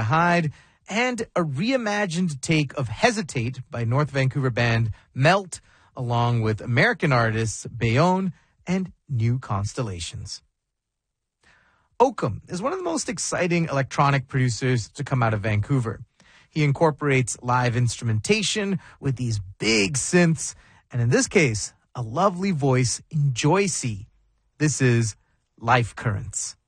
Hide, and a reimagined take of Hesitate by North Vancouver band Melt, along with American artists Bayonne and New Constellations. Oakham is one of the most exciting electronic producers to come out of Vancouver. He incorporates live instrumentation with these big synths, and in this case, a lovely voice in Joycey. This is Life Currents.